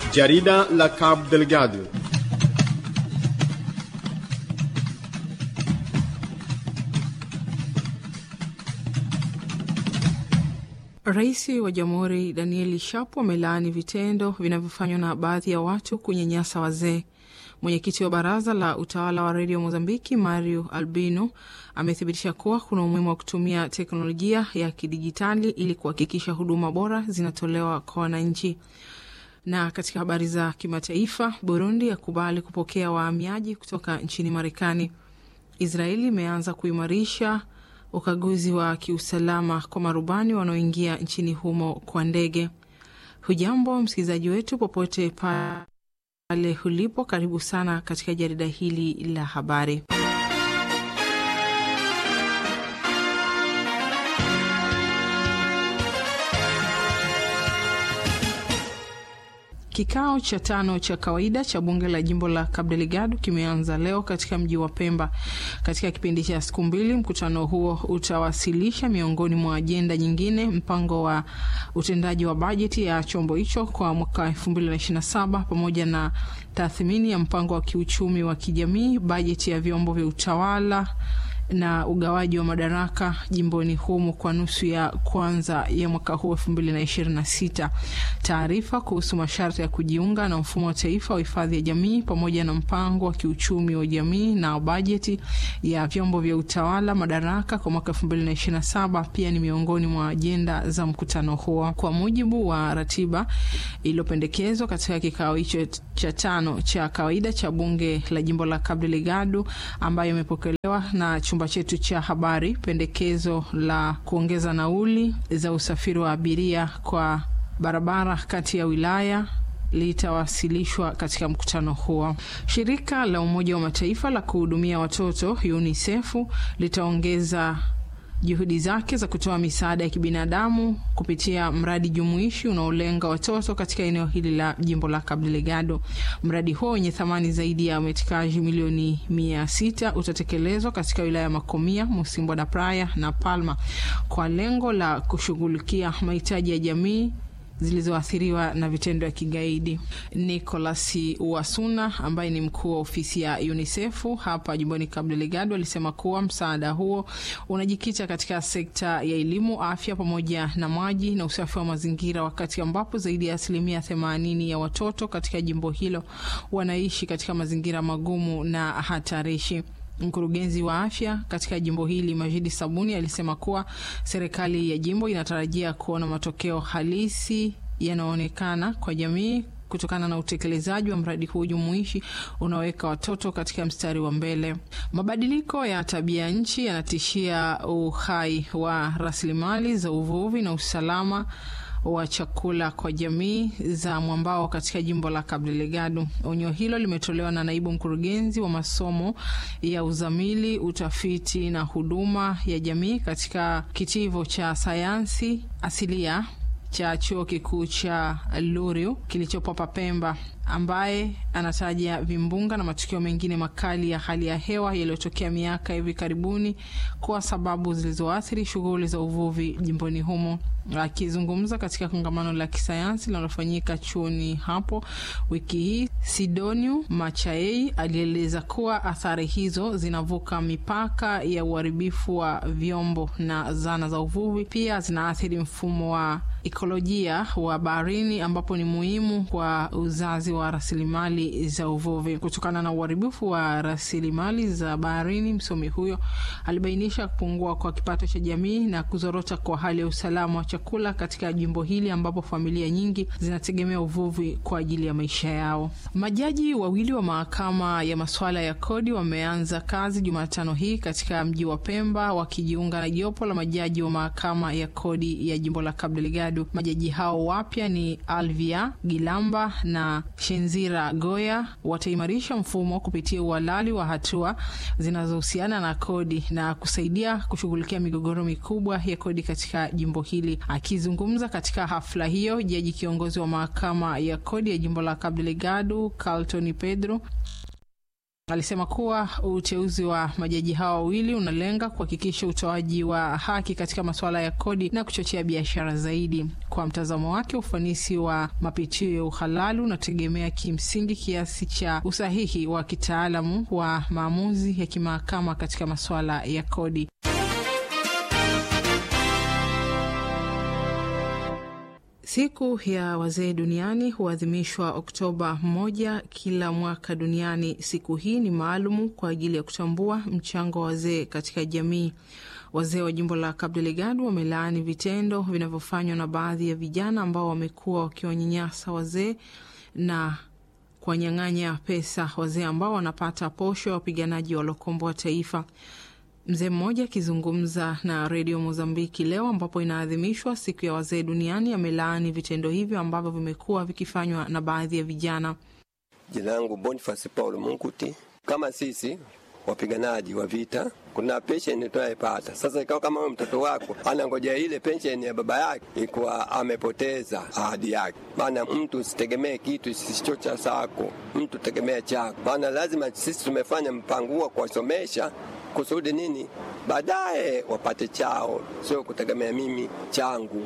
Jarida la Cabo Delgado. Rais wa Jamhuri Daniel Shapo amelaani vitendo vinavyofanywa na baadhi ya watu kunyanyasa wazee. Mwenyekiti wa baraza la utawala wa Radio Mozambiki Mario Albino amethibitisha kuwa kuna umuhimu wa kutumia teknolojia ya kidijitali ili kuhakikisha huduma bora zinatolewa kwa wananchi. Na katika habari za kimataifa, Burundi yakubali kupokea wahamiaji kutoka nchini Marekani. Israeli imeanza kuimarisha ukaguzi wa kiusalama kwa marubani wanaoingia nchini humo kwa ndege. Hujambo msikilizaji wetu popote pale ulipo, karibu sana katika jarida hili la habari. Kikao cha 5 cha kawaida cha bunge la jimbo la Cabo Delgado kimeanza leo katika mji wa Pemba. Katika kipindi cha siku 2, mkutano huo utawasilisha miongoni mwa ajenda nyingine mpango wa utendaji wa bajeti ya chombo hicho kwa mwaka 2027 pamoja na tathmini ya mpango wa kiuchumi wa kijamii, bajeti ya vyombo vya utawala na ugawaji wa madaraka jimboni humo kwa nusu ya kwanza ya mwaka huu 2026. Taarifa kuhusu masharti ya kujiunga na mfumo wa taifa wa hifadhi ya jamii pamoja na mpango wa kiuchumi wa jamii na bajeti ya vyombo vya utawala madaraka kwa mwaka 2027 pia ni miongoni mwa ajenda za mkutano huo. Kwa mujibu wa ratiba iliyopendekezwa katika kikao hicho cha 5 cha kawaida cha bunge la jimbo la Cabo Delgado ambayo imepokelewa na chumba chetu cha habari, pendekezo la kuongeza nauli za usafiri wa abiria kwa barabara kati ya wilaya litawasilishwa katika mkutano huo. Shirika la Umoja wa Mataifa la kuhudumia watoto UNICEF litaongeza juhudi zake za kutoa misaada ya kibinadamu kupitia mradi jumuishi unaolenga watoto katika eneo hili la jimbo la Cabo Delgado. Mradi huo wenye thamani zaidi ya metikaji milioni 600 utatekelezwa katika wilaya ya Makomia, Musimbo da Praia na Palma kwa lengo la kushughulikia mahitaji ya jamii zilizoathiriwa na vitendo vya kigaidi. Nicholas Uwasuna ambaye ni mkuu wa ofisi ya UNICEF hapa jimboni Cabo Delgado alisema kuwa msaada huo unajikita katika sekta ya elimu, afya pamoja na maji na usafi wa mazingira, wakati ambapo zaidi ya 80% ya watoto katika jimbo hilo wanaishi katika mazingira magumu na hatarishi. Mkurugenzi wa afya katika jimbo hili Majidi Sabuni alisema kuwa serikali ya jimbo inatarajia kuona matokeo halisi yanaonekana kwa jamii kutokana na utekelezaji wa mradi huu jumuishi unaoweka watoto katika mstari wa mbele. Mabadiliko ya tabia nchi yanatishia uhai wa rasilimali za uvuvi na usalama wa chakula kwa jamii za mwambao katika jimbo la Cabo Delgado. Onyo hilo limetolewa na naibu mkurugenzi wa masomo ya uzamili, utafiti na huduma ya jamii katika kitivo cha sayansi asilia cha chuo kikuu cha Luriu kilichopo Pemba, ambaye anataja vimbunga na matukio mengine makali ya hali ya hewa yaliyotokea miaka hivi karibuni kwa sababu zilizoathiri shughuli za uvuvi jimboni humo. Akizungumza katika kongamano la kisayansi linalofanyika chuoni hapo wiki hii, Sidoniu Machaei alieleza kuwa athari hizo zinavuka mipaka ya uharibifu wa vyombo na zana za uvuvi, pia zinaathiri mfumo wa ekolojia wa baharini ambapo ni muhimu kwa uzazi wa rasilimali za uvuvi. Kutokana na uharibifu wa rasilimali za baharini, msomi huyo alibainisha kupungua kwa kipato cha jamii na kuzorota kwa hali ya usalama wa chakula katika jimbo hili ambapo familia nyingi zinategemea uvuvi kwa ajili ya maisha yao. Majaji wawili wa mahakama ya masuala ya kodi wameanza kazi Jumatano hii katika mji wa Pemba wakijiunga na jopo la majaji wa mahakama ya kodi ya jimbo la Cabo Delgado. Majaji hao wapya ni Alvia Gilamba na Shenzira Goya. Wataimarisha mfumo kupitia uhalali wa hatua zinazohusiana na kodi na kusaidia kushughulikia migogoro mikubwa ya kodi katika jimbo hili. Akizungumza katika hafla hiyo, jaji kiongozi wa mahakama ya kodi ya jimbo la Cabo Delgado Carlton Pedro Alisema kuwa uteuzi wa majaji hao wawili unalenga kuhakikisha utoaji wa haki katika masuala ya kodi na kuchochea biashara zaidi. Kwa mtazamo wake, ufanisi wa mapitio ya uhalali unategemea kimsingi kiasi cha usahihi wa kitaalamu wa maamuzi ya kimahakama katika masuala ya kodi. Siku ya wazee duniani huadhimishwa Oktoba 1 kila mwaka duniani. Siku hii ni maalumu kwa ajili ya kutambua mchango wa wazee katika jamii. Wazee wa jimbo la Cabo Delgado wamelaani vitendo vinavyofanywa na baadhi ya vijana ambao wamekuwa wakiwanyanyasa wazee na kuwanyang'anya pesa wazee ambao wanapata posho ya wapiganaji waliokomboa taifa. Mzee mmoja akizungumza na Radio Mozambiki leo ambapo inaadhimishwa siku ya wazee duniani amelaani vitendo hivyo ambavyo vimekuwa vikifanywa na baadhi ya vijana. Jina langu Boniface Paulo Munguti. Kama sisi wapiganaji wa vita, kuna pension tunayopata. Sasa ikawa kama mtoto wako anangoja ile pension ya baba yake, ikuwa amepoteza ahadi yake. Maana mtu usitegemee kitu sisicho cha sako, mtu tegemea chako. Maana lazima sisi tumefanya mpango wa kuwasomesha kusudi nini? Baadaye wapate chao, sio kutegemea mimi changu.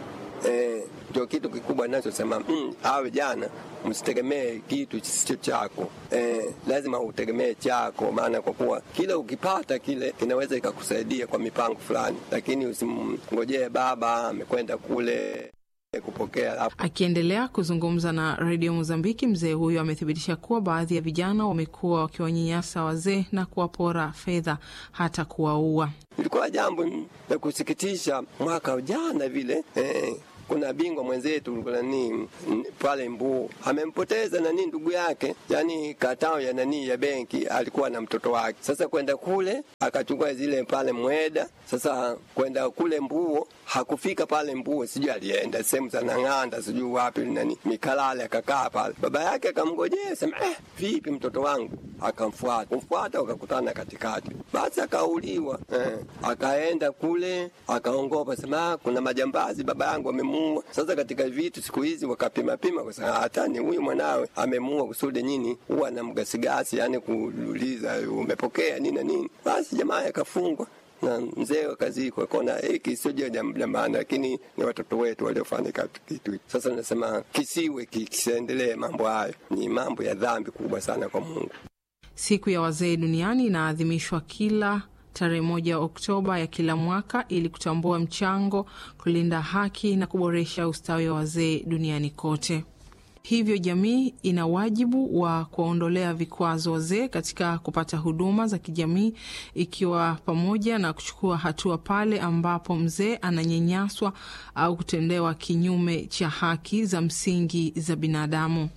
Ndio kitu kikubwa ninachosema, awe jana msitegemee kitu sisicho chako. Lazima utegemee chako, maana kwa kuwa kila ukipata kile kinaweza ikakusaidia kwa mipango fulani, lakini usimngojee baba amekwenda kule kupokea. Akiendelea kuzungumza na Radio Mozambiki, mzee huyo amethibitisha kuwa baadhi ya vijana wamekuwa wakiwanyanyasa wazee na kuwapora fedha hata kuwaua. Ilikuwa jambo la kusikitisha mwaka jana vile. Kuna bingwa mwenzetu nani pale Mbu amempoteza nani ndugu yake, yani katao ya nani ya benki, alikuwa na mtoto wake. Sasa kwenda kule akachukua zile pale Mweda. Sasa kwenda kule Mbu hakufika pale Mbu, sijui alienda sehemu za Nang'anda, sijui wapi nani Mikalale, akakaa pale. Baba yake akamngojea, sema vipi mtoto wangu? Akamfuata akakutana katikati, basi akauliwa. Akaenda kule akaongopa, sema kuna majambazi baba yangu amemuua. Sasa katika vitu siku hizi wakapima kwa sababu hata ni huyu mwanawe amemuua kusudi nini, huwa na mgasigasi, yani kuuliza umepokea nini na nini. Basi jamaa akafungwa na mzee akazikwa. Kona hiki sio jambo la maana, lakini ni watoto wetu waliofanya kitu. Sasa nasema kisiwe kisiendelee mambo hayo, ni mambo ya dhambi kubwa sana kwa Mungu. Siku ya wazee duniani inaadhimishwa kila tarehe 1 Oktoba ya kila mwaka ili kutambua mchango, kulinda haki na kuboresha ustawi wa wazee duniani kote. Hivyo jamii ina wajibu wa kuwaondolea vikwazo wazee katika kupata huduma za kijamii, ikiwa pamoja na kuchukua hatua pale ambapo mzee ananyanyaswa au kutendewa kinyume cha haki za msingi za binadamu.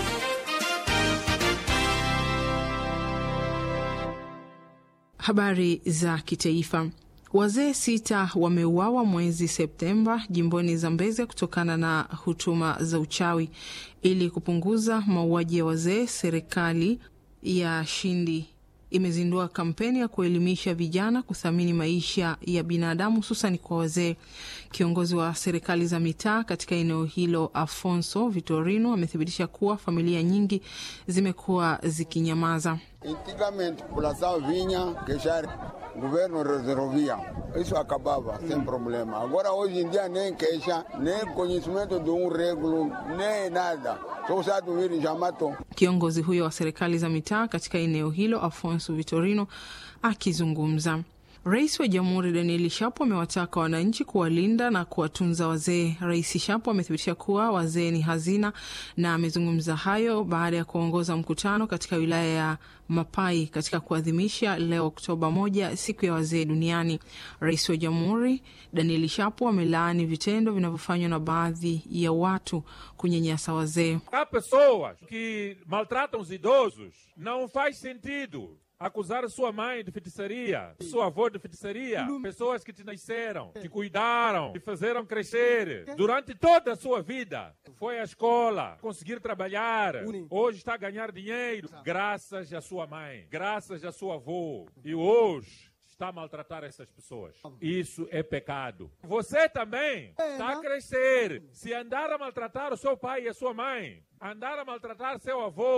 Habari za kitaifa. Wazee 6 wameuawa mwezi Septemba jimboni Zambezia kutokana na hutuma za uchawi. Ili kupunguza mauaji ya wazee, serikali ya Shindi imezindua kampeni ya kuelimisha vijana kuthamini maisha ya binadamu, hususan kwa wazee. Kiongozi wa serikali za mitaa katika eneo hilo, Afonso Vitorino, amethibitisha kuwa familia nyingi zimekuwa zikinyamaza. Antigamente população vinha queixar, governo resolvia, isso acabava sem problema. Agora hoje em dia nem queixa, nem conhecimento de regulo, nem nada. Só sabe vir jamato. Kiongozi huyo wa serikali za mitaa katika eneo hilo, Afonso Vitorino, akizungumza. Rais wa Jamhuri Daniel Shapo amewataka wananchi kuwalinda na kuwatunza wazee. Rais Shapo amethibitisha kuwa wazee ni hazina na amezungumza hayo baada ya kuongoza mkutano katika wilaya ya Mapai katika kuadhimisha leo Oktoba 1 siku ya wazee duniani. Rais wa Jamhuri Daniel Shapo amelaani vitendo vinavyofanywa na baadhi ya watu kunyanyasa wazee. Há pessoas que maltratam os idosos, não faz sentido acusar sua mãe de feitiçaria, sua avó de feitiçaria, pessoas que te nasceram, te cuidaram, te fizeram crescer durante toda a sua vida. Foi à escola, conseguir trabalhar, hoje está a ganhar dinheiro graças à sua mãe, graças à sua avó. E hoje está a maltratar essas pessoas. Isso é pecado. Você também está a crescer. Se andar a maltratar o seu pai e a sua mãe, andar a maltratar seu avô,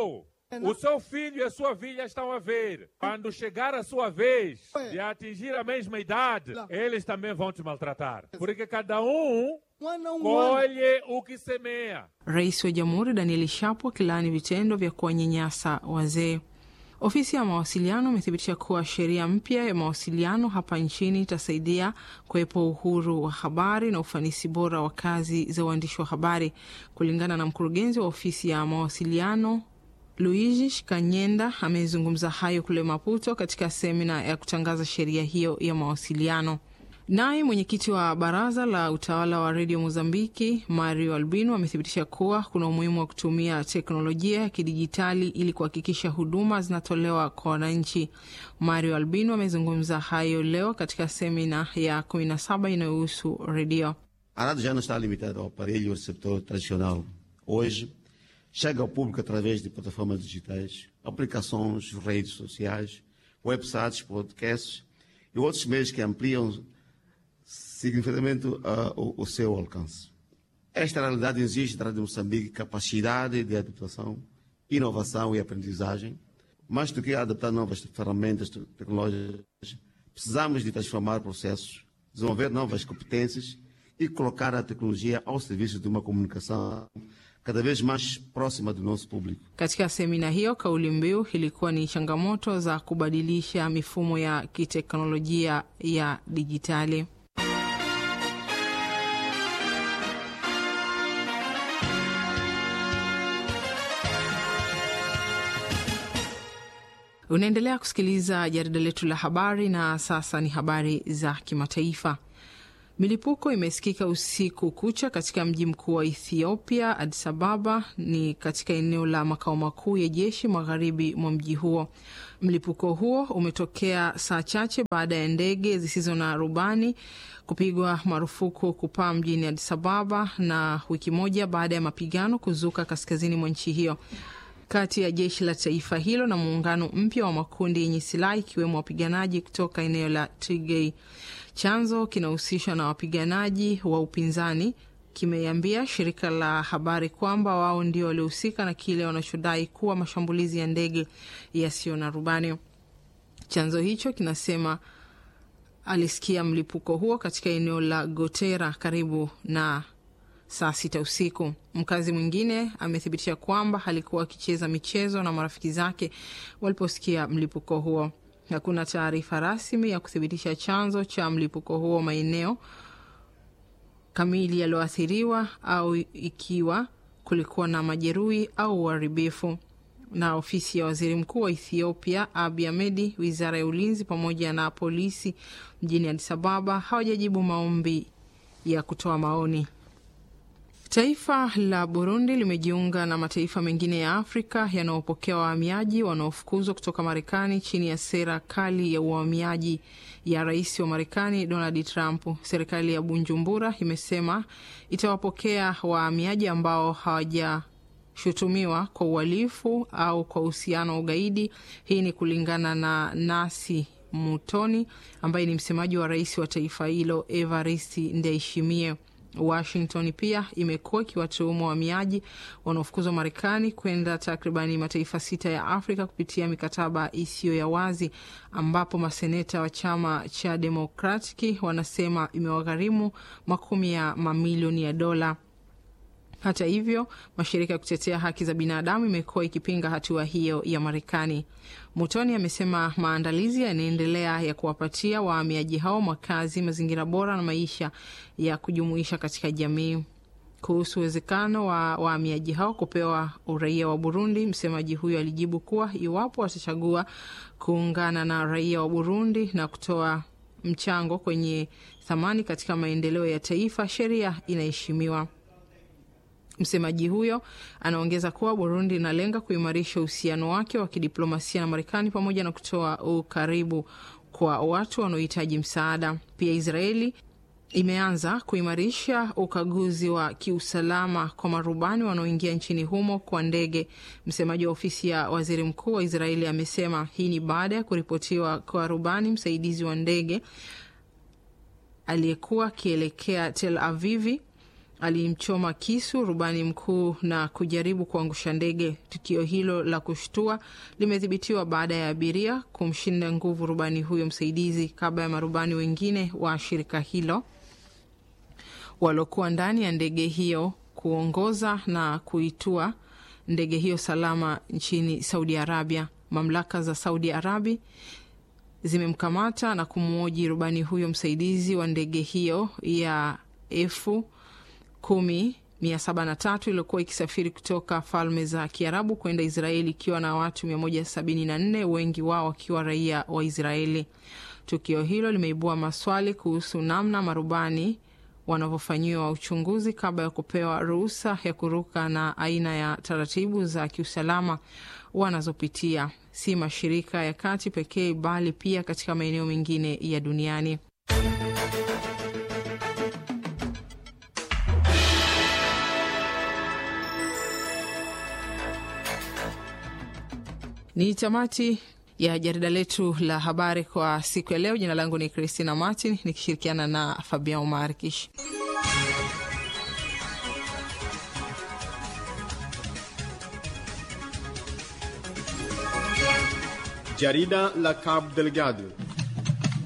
O seu filho e a sua filha estão a ver. Quando chegar a sua vez de atingir a mesma idade, eles também vão te maltratar. Porque cada colhe o que semeia. Rais wa Jamhuri Daniel Shapo akilaani vitendo vya kuwanyanyasa wazee. Ofisi ya mawasiliano imethibitisha kuwa sheria mpya ya mawasiliano hapa nchini itasaidia kuwepo uhuru wa habari na ufanisi bora wa kazi za uandishi wa habari. Kulingana na mkurugenzi wa ofisi ya mawasiliano Luigi Kanyenda, amezungumza hayo kule Maputo katika semina ya kutangaza sheria hiyo ya mawasiliano. Naye mwenyekiti wa baraza la utawala wa redio Mozambiki, Mario Albino, amethibitisha kuwa kuna umuhimu wa kutumia teknolojia ya kidijitali ili kuhakikisha huduma zinatolewa kwa wananchi. Mario Albino amezungumza hayo leo katika semina ya 17 inayohusu redio. A rádio já não está limitada ao aparelho receptor tradicional. Hoje, chega ao público através de plataformas digitais, aplicações, redes sociais, websites, podcasts e outros meios que ampliam significativamente o seu alcance. Esta realidade exige da Rádio Moçambique capacidade de adaptação, inovação e aprendizagem. Mais do que adaptar novas ferramentas tecnológicas, precisamos de transformar processos, desenvolver novas competências e colocar a tecnologia ao serviço de uma comunicação cada vez mais próxima do nosso público. Katika semina hiyo, kauli mbiu ilikuwa ni changamoto za kubadilisha mifumo ya kiteknolojia ya dijitali. Unaendelea kusikiliza jarida letu la habari, na sasa ni habari za kimataifa. Milipuko imesikika usiku kucha katika mji mkuu wa Ethiopia, Addis Ababa, ni katika eneo la makao makuu ya jeshi magharibi mwa mji huo. Mlipuko huo umetokea saa chache baada ya ndege zisizo na rubani kupigwa marufuku kupaa mjini Addis Ababa, na wiki moja baada ya mapigano kuzuka kaskazini mwa nchi hiyo kati ya jeshi la taifa hilo na muungano mpya wa makundi yenye silaha ikiwemo wapiganaji kutoka eneo la Tigray. Chanzo kinahusishwa na wapiganaji wa upinzani kimeambia shirika la habari kwamba wao ndio waliohusika na kile wanachodai kuwa mashambulizi ya ndege yasiyo na rubani. Chanzo hicho kinasema alisikia mlipuko huo katika eneo la Gotera karibu na saa 6 usiku. Mkazi mwingine amethibitisha kwamba alikuwa akicheza michezo na marafiki zake waliposikia mlipuko huo. Hakuna taarifa rasmi ya kuthibitisha chanzo cha mlipuko huo, maeneo kamili yaliyoathiriwa au ikiwa kulikuwa na majeruhi au uharibifu. Na ofisi ya waziri mkuu wa Ethiopia Abiy Ahmed, wizara ya ulinzi pamoja na polisi mjini Addis Ababa hawajajibu maombi ya kutoa maoni. Taifa la Burundi limejiunga na mataifa mengine ya Afrika yanayopokea wahamiaji wanaofukuzwa kutoka Marekani chini ya sera kali ya uhamiaji ya rais wa Marekani Donald Trump. Serikali ya Bujumbura imesema itawapokea wahamiaji ambao hawajashutumiwa kwa uhalifu au kwa uhusiano wa ugaidi. Hii ni kulingana na Nasi Mutoni ambaye ni msemaji wa rais wa taifa hilo Evariste Ndayishimiye. Washington pia imekuwa ikiwatuhumu wahamiaji wanaofukuzwa Marekani kwenda takribani mataifa 6 ya Afrika kupitia mikataba isiyo ya wazi, ambapo maseneta wa chama cha Democratic wanasema imewagharimu makumi ya mamilioni ya dola. Hata hivyo, mashirika ya kutetea haki za binadamu imekuwa ikipinga hatua hiyo ya Marekani. Mutoni amesema maandalizi yanaendelea ya kuwapatia wahamiaji hao makazi, mazingira bora na maisha ya kujumuisha katika jamii. Kuhusu uwezekano wa wahamiaji hao kupewa uraia wa Burundi, msemaji huyo alijibu kuwa iwapo watachagua kuungana na raia wa Burundi na kutoa mchango kwenye thamani katika maendeleo ya taifa, sheria inaheshimiwa. Msemaji huyo anaongeza kuwa Burundi inalenga kuimarisha uhusiano wake wa kidiplomasia na Marekani pamoja na kutoa ukaribu kwa watu wanaohitaji msaada. Pia Israeli imeanza kuimarisha ukaguzi wa kiusalama kwa marubani wanaoingia nchini humo kwa ndege. Msemaji wa ofisi ya waziri mkuu wa Israeli amesema hii ni baada ya kuripotiwa kwa rubani msaidizi wa ndege aliyekuwa akielekea Tel Avivi alimchoma kisu rubani mkuu na kujaribu kuangusha ndege. Tukio hilo la kushtua limedhibitiwa baada ya abiria kumshinda nguvu rubani huyo msaidizi kabla ya marubani wengine wa shirika hilo waliokuwa ndani ya ndege hiyo kuongoza na kuitua ndege hiyo salama nchini Saudi Arabia. Mamlaka za Saudi Arabia zimemkamata na kumhoji rubani huyo msaidizi wa ndege hiyo ya F-10-703 iliyokuwa ikisafiri kutoka Falme za Kiarabu kwenda Israeli ikiwa na watu 174, wengi wao wakiwa raia wa Israeli. Tukio hilo limeibua maswali kuhusu namna marubani wanavyofanyiwa uchunguzi kabla ya kupewa ruhusa ya kuruka na aina ya taratibu za kiusalama wanazopitia, si mashirika ya kati pekee bali pia katika maeneo mengine ya duniani. Ni tamati ya jarida letu la habari kwa siku ya leo. Jina langu ni Christina Martin nikishirikiana na Fabian Markish. Jarida la Cabo Delgado.